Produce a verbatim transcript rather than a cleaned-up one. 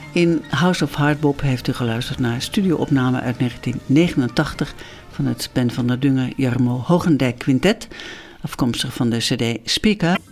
In House of Hardbop heeft u geluisterd naar studioopname uit negentien negenentachtig van het Ben van der Dungen Jarmo Hogendijk Quintet, afkomstig van de cd Speak Up.